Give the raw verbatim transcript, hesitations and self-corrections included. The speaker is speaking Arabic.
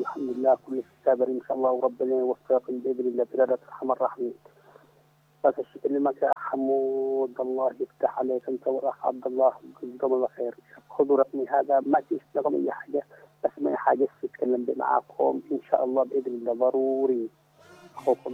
والحمد لله كل شيء سابر ان شاء الله وربنا يوفقكم باذن الله برادة ارحم الراحمين. بس اكلمك يا حمود الله يفتح عليك انت والاخ عبد الله جزاكم الله خير. خذوا رقمي هذا ما فيش رقم اي حاجه بس ما حاجه اتكلم معاكم ان شاء الله باذن الله ضروري. اخوكم